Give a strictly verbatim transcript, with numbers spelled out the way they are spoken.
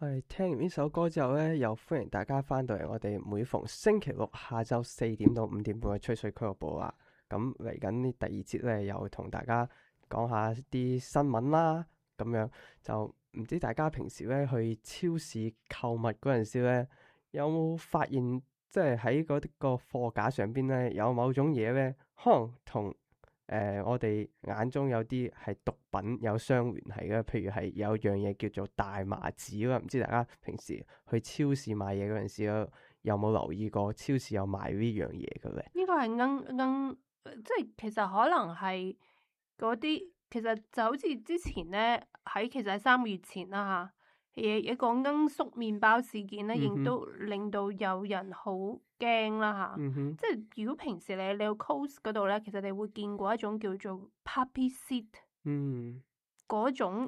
係聽完呢首歌之後咧，又歡迎大家翻到嚟我哋每逢星期六下晝四點到五點半嘅吹水俱樂部啦。咁嚟緊呢第二節咧，又同大家講下啲新聞啦。咁樣就唔知大家平時咧去超市購物嗰陣時咧，有冇發現即係喺嗰啲個貨架上邊咧，有某種嘢咧，可能同誒、呃，我哋眼中有啲係毒品有相聯繫嘅，譬如係有樣嘢叫做大麻籽啦。唔知大家平時去超市買嘢嗰陣時咧，有冇留意過超市有賣呢樣嘢嘅咧？ 呢個係罌罌，即係其實可能係嗰啲，其實就好似之前咧喺其實係三個月前啦嚇，嘢一個罌粟麵包事件咧，亦嗯哼， 都令到有人好驚啦嚇。 嗯哼， 即係如果平時你你去 Coles 嗰度咧，其實你會見過一種叫做 Poppy Seed 嗯， 嗰種